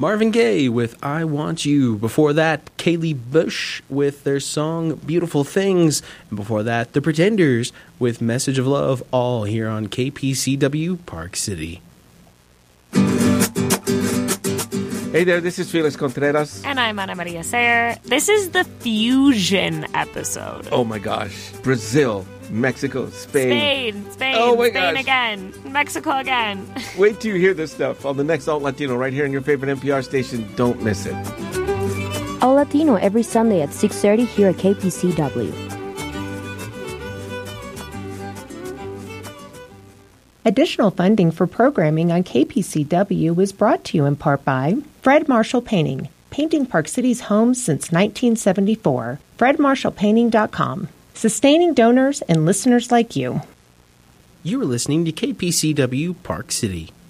Marvin Gaye with I Want You. Before that, Kaylee Bush with their song Beautiful Things. And before that, The Pretenders with Message of Love, all here on KPCW Park City. Hey there, this is Felix Contreras. And I'm Ana Maria Sayer. This is the Fusion episode. Oh my gosh. Brazil, Mexico, Spain. Spain, oh my Spain gosh. again, Mexico again. Wait till you hear this stuff on the next Alt Latino right here on your favorite NPR station. Don't miss it. All Latino every Sunday at 6:30 here at KPCW. Additional funding for programming on KPCW was brought to you in part by Fred Marshall Painting, painting Park City's homes since 1974. FredMarshallPainting.com, sustaining donors and listeners like you. You are listening to KPCW Park City.